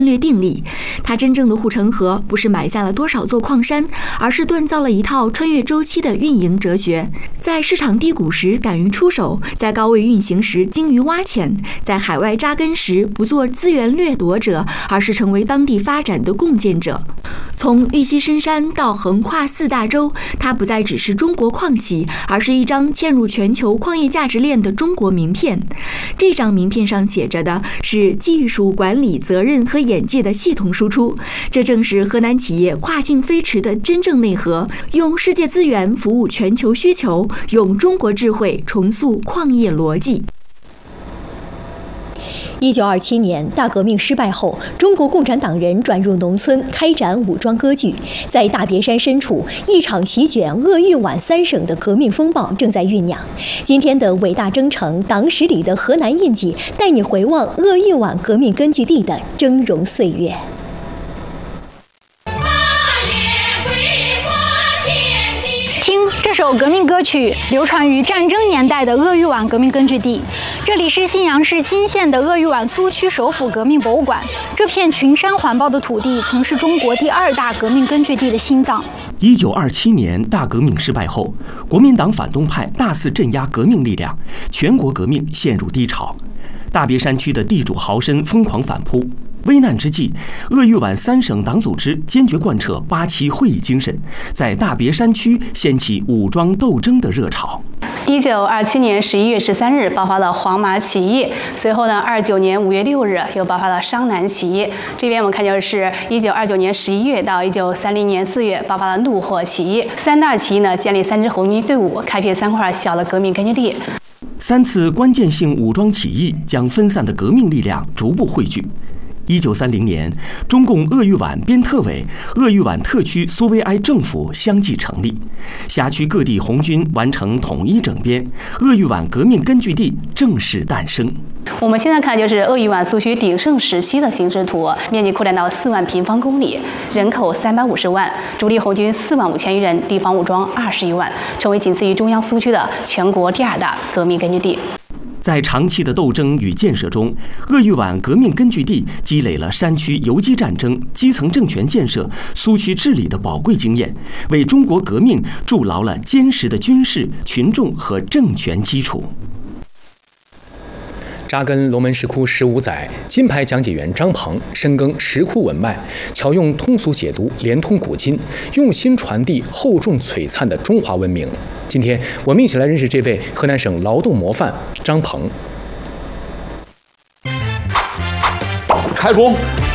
略定力。他真正的护城河不是埋下了多少座矿山，而是锻造了一套穿越周期的运营哲学。在市场低谷时敢于出手，在高位运行时精于挖潜，在海外扎根时不做资源掠夺者，而是成为当地发展的共建者。从玉溪深山到横跨4大洲，它不再只是中国矿企，而是一张嵌入全球矿业价值链的中国名片。这张名片上写着的是技术管理责任和眼界的系统输出，这正是河南企业跨境飞驰的真正内核，用世界资源服务全球需求，用中国智慧重塑矿业逻辑。 1927年大革命失败后，中国共产党人转入农村，开展武装割据。在大别山深处，一场席卷鄂豫皖3省的革命风暴正在酝酿。今天的伟大征程，党史里的河南印记，带你回望鄂豫皖革命根据地的峥嵘岁月。 这首革命歌曲流传于战争年代的鄂豫皖革命根据地，这里是信阳市新县的鄂豫皖苏区首府革命博物馆。这片群山环抱的土地曾是中国第2大革命根据地的心脏。 1927年大革命失败后，国民党反动派大肆镇压革命力量，全国革命陷入低潮。大别山区的地主豪绅疯狂反扑。危难之际，鄂豫皖3省党组织坚决贯彻87会议精神，在大别山区掀起武装斗争的热潮。 1927年11月13日爆发了黄麻起义，随后呢，29年5月6日又爆发了商南起义。这边我们看就是1929年11月到1930年4月爆发了怒火起义。3大起义呢，建立3支红军队伍，开辟3块小的革命根据地。 3次关键性武装起义将分散的革命力量逐步汇聚。1930年，中共鄂豫皖编特委、鄂豫皖特区苏维埃政府相继成立，辖区各地红军完成统一整编，鄂豫皖革命根据地正式诞生。 我们现在看就是鄂豫皖苏区鼎盛时期的形势图，面积扩展到4万平方公里，人口350万，主力红军4万5千余人，地方武装20余万，成为仅次于中央苏区的全国第2大革命根据地。 在长期的斗争与建设中，鄂豫皖革命根据地积累了山区游击战争、基层政权建设、苏区治理的宝贵经验，为中国革命筑牢了坚实的军事、群众和政权基础。 扎根龙门石窟15载，金牌讲解员张鹏深耕石窟文脉，巧用通俗解读连通古今，用心传递厚重璀璨的中华文明。今天我们一起来认识这位河南省劳动模范张鹏。 开工。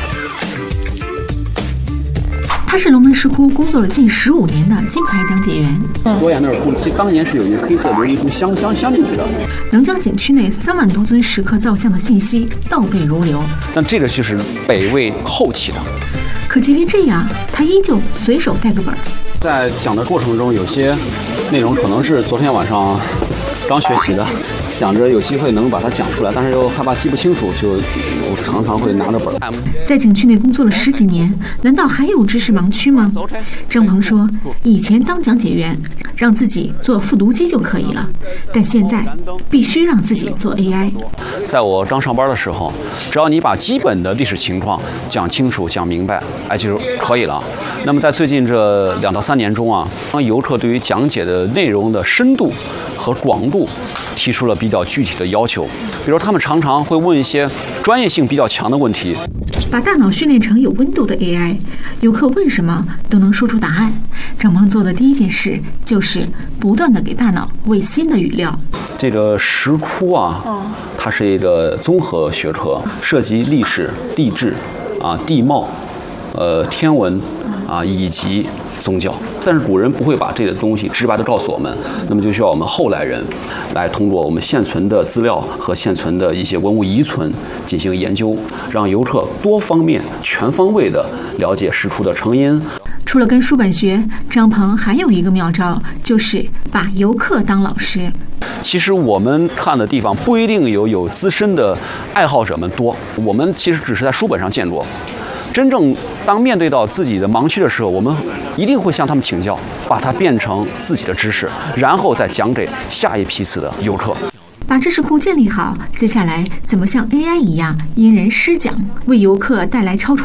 他是龙门石窟工作了近15年的金牌讲解员。 左眼那儿这当年是有一个黑色琉璃珠镶进去的， 能将景区内3万多尊石刻造像的信息倒背如流。 但这个就是北魏后期的。 可即便这样，他依旧随手带个本儿。 在讲的过程中，有些内容可能是昨天晚上刚学习的，想着有机会能把它讲出来，但是又害怕记不清楚，就我常常会拿着本。 在景区内工作了10几年，难道还有知识盲区吗？张鹏说，以前当讲解员，让自己做复读机就可以了，但现在必须让自己做 AI。 在我刚上班的时候，只要你把基本的历史情况讲清楚、讲明白，就可以了。那么在最近这2到3年中啊，游客对于讲解的内容的深度和广度提出了比较具体的要求，比如他们常常会问一些专业性比较强的问题。 把大脑训练成有温度的 AI， 游客问什么都能说出答案。张鹏做的第一件事就是不断的给大脑喂新的语料。 这个石窟啊，它是一个综合学科，涉及历史、地质地貌、天文以及宗教。但是古人不会把这个东西直白地告诉我们，那么就需要我们后来人来通过我们现存的资料和现存的一些文物遗存进行研究，让游客多方面、全方位地了解石窟的成因。 除了跟书本学，张鹏还有一个妙招，就是把游客当老师。 其实我们看的地方不一定有资深的爱好者们多，我们其实只是在书本上见过。真正当面对到自己的盲区的时候，我们一定会向他们请教，把它变成自己的知识，然后再讲给下一批次的游客。 把知识库建立好，接下来怎么像 AI 一样因人施讲，为游客带来超出